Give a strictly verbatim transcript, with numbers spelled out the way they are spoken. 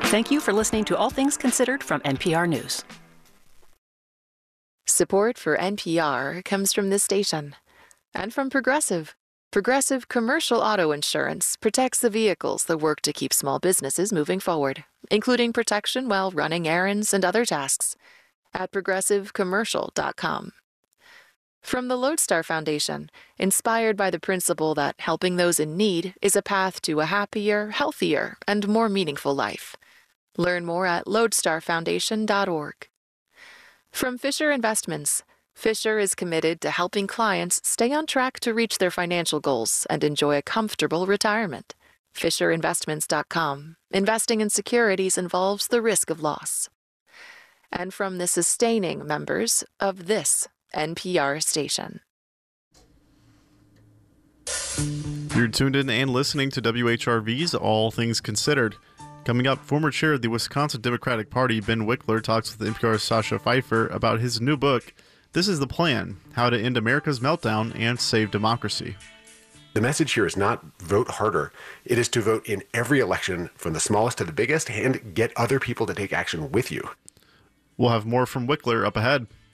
Thank you for listening to All Things Considered from N P R News. Support for N P R comes from this station and from Progressive. Progressive Commercial Auto Insurance protects the vehicles that work to keep small businesses moving forward, including protection while running errands and other tasks, at progressive commercial dot com. From the Lodestar Foundation, inspired by the principle that helping those in need is a path to a happier, healthier, and more meaningful life. Learn more at lodestar foundation dot org. From Fisher Investments, Fisher is committed to helping clients stay on track to reach their financial goals and enjoy a comfortable retirement. fisher investments dot com. Investing in securities involves the risk of loss. And from the sustaining members of this N P R station. You're tuned in and listening to W H R V's All Things Considered. Coming up, former chair of the Wisconsin Democratic Party, Ben Wickler, talks with N P R's Sasha Pfeiffer about his new book, This is the Plan: How to End America's Meltdown and Save Democracy. The message here is not vote harder. It is to vote in every election from the smallest to the biggest and get other people to take action with you. We'll have more from Wickler up ahead.